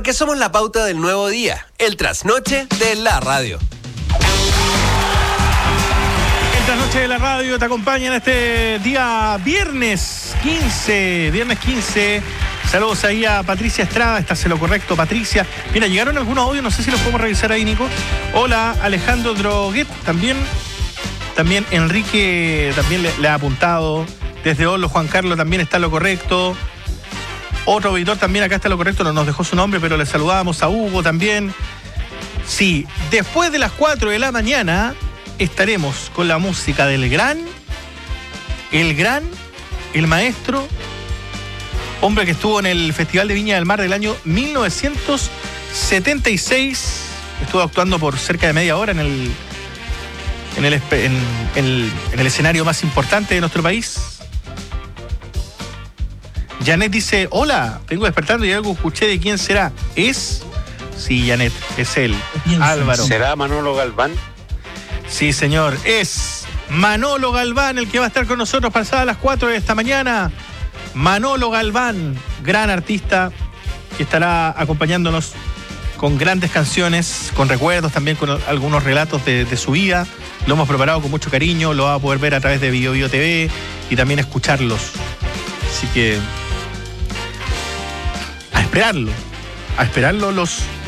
Porque somos la pauta del nuevo día, el trasnoche de la radio. El trasnoche de la radio te acompaña en este día viernes 15. Saludos ahí a Patricia Estrada, estás en lo correcto, Patricia. Mira, llegaron algunos audios, no sé si los podemos revisar ahí, Nico. Hola, Alejandro Droguet, también Enrique también le ha apuntado. Desde Olo, Juan Carlos también está en lo correcto. Otro auditor también acá está en lo correcto, no nos dejó su nombre, pero le saludamos a Hugo también. Sí, después de las 4 de la mañana estaremos con la música del el maestro, hombre que estuvo en el Festival de Viña del Mar del año 1976. Estuvo actuando por cerca de media hora en el escenario más importante de nuestro país. Janet dice, hola, vengo despertando y algo escuché de quién será. ¿Es? Sí, Janet, es él, Álvaro. ¿Será Manolo Galván? Sí, señor, es Manolo Galván el que va a estar con nosotros pasadas las 4 de esta mañana. Manolo Galván, gran artista que estará acompañándonos con grandes canciones, con recuerdos, también con algunos relatos de su vida. Lo hemos preparado con mucho cariño, lo va a poder ver a través de Bio Bio TV y también escucharlos. Así que a esperarlo los